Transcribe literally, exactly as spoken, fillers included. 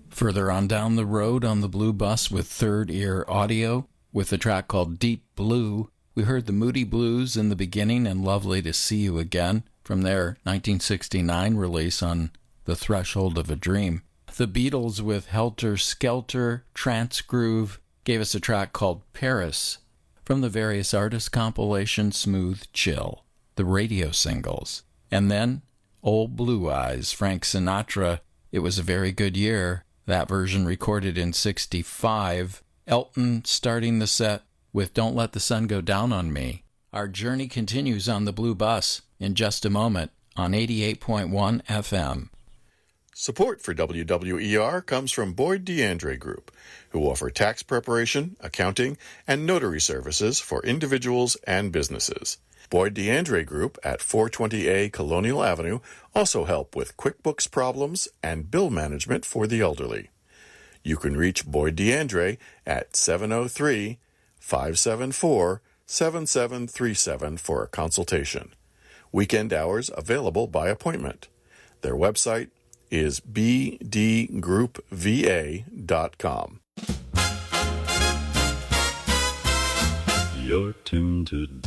Further on down the road on the Blue Bus with Third Ear Audio, with a track called Deep Blue, we heard the Moody Blues in the beginning and Lovely to See You Again from their nineteen sixty-nine release on The Threshold of a Dream. The Beatles with Helter Skelter, Trance Groove, gave us a track called Paris from the Various Artists compilation Smooth Chill, the radio singles. And then Old Blue Eyes, Frank Sinatra, It Was a Very Good Year, that version recorded in sixty-five. Elton starting the set with Don't Let the Sun Go Down on Me. Our journey continues on the Blue Bus in just a moment on eighty-eight point one F M. Support for W W E R comes from Boyd DeAndre Group, who offer tax preparation, accounting, and notary services for individuals and businesses. Boyd DeAndre Group at four twenty A Colonial Avenue also help with QuickBooks problems and bill management for the elderly. You can reach Boyd DeAndre at seven oh three, five seven four, seven seven three seven for a consultation. Weekend hours available by appointment. Their website is b d group v a dot com. You're tuned to